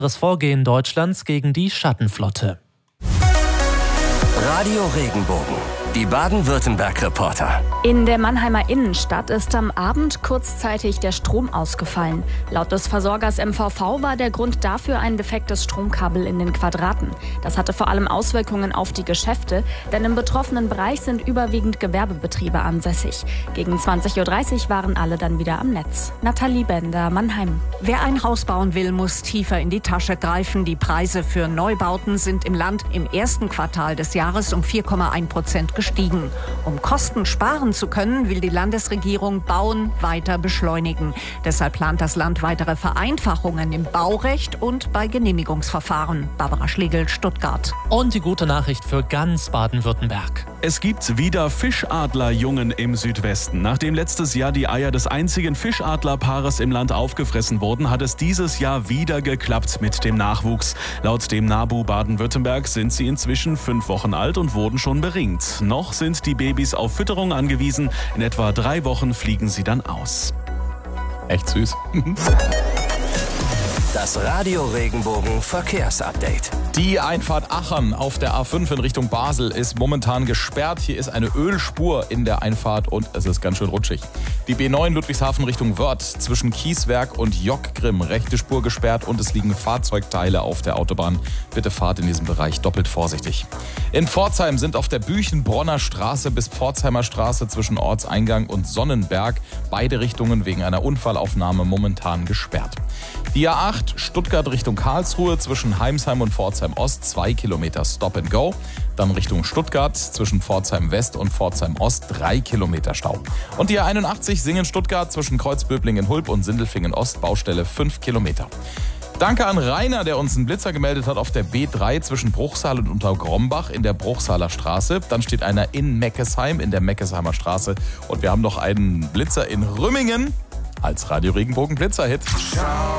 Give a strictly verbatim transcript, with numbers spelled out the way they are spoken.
Das Vorgehen Deutschlands gegen die Schattenflotte. Radio Regenbogen, die Baden-Württemberg-Reporter. In der Mannheimer Innenstadt ist am Abend kurzzeitig der Strom ausgefallen. Laut des Versorgers M V V war der Grund dafür ein defektes Stromkabel in den Quadraten. Das hatte vor allem Auswirkungen auf die Geschäfte, denn im betroffenen Bereich sind überwiegend Gewerbebetriebe ansässig. Gegen zwanzig Uhr dreißig waren alle dann wieder am Netz. Nathalie Bender, Mannheim. Wer ein Haus bauen will, muss tiefer in die Tasche greifen. Die Preise für Neubauten sind im Land im ersten Quartal des Jahres um vier Komma eins Prozent gestiegen. Um Kosten sparen zu können, will die Landesregierung Bauen weiter beschleunigen. Deshalb plant das Land weitere Vereinfachungen im Baurecht und bei Genehmigungsverfahren. Barbara Schlegel, Stuttgart. Und die gute Nachricht für ganz Baden-Württemberg. Es gibt wieder Fischadlerjungen im Südwesten. Nachdem letztes Jahr die Eier des einzigen Fischadlerpaares im Land aufgefressen wurden, hat es dieses Jahr wieder geklappt mit dem Nachwuchs. Laut dem NABU Baden-Württemberg sind sie inzwischen fünf Wochen alt und wurden schon beringt. Noch sind die Babys auf Fütterung angewiesen. In etwa drei Wochen fliegen sie dann aus. Echt süß. Das Radio Regenbogen Verkehrsupdate. Die Einfahrt Achern auf der A fünf in Richtung Basel ist momentan gesperrt. Hier ist eine Ölspur in der Einfahrt und es ist ganz schön rutschig. Die B neun Ludwigshafen Richtung Wörth zwischen Kieswerk und Jockgrimm, rechte Spur gesperrt und es liegen Fahrzeugteile auf der Autobahn. Bitte fahrt in diesem Bereich doppelt vorsichtig. In Pforzheim sind auf der Büchenbronner Straße bis Pforzheimer Straße zwischen Ortseingang und Sonnenberg beide Richtungen wegen einer Unfallaufnahme momentan gesperrt. Die A acht Stuttgart Richtung Karlsruhe zwischen Heimsheim und Pforzheim Ost zwei Kilometer Stop and Go. Dann Richtung Stuttgart zwischen Pforzheim West und Pforzheim Ost drei Kilometer Stau. Und die A einundachtzig Singen-Stuttgart zwischen Kreuzböblingen-Hulb und Sindelfingen Ost Baustelle fünf Kilometer. Danke an Rainer, der uns einen Blitzer gemeldet hat auf der B drei zwischen Bruchsal und Untergrombach in der Bruchsaler Straße. Dann steht einer in Meckesheim in der Meckesheimer Straße. Und wir haben noch einen Blitzer in Rümmingen als Radio Regenbogen Blitzerhit. Ciao.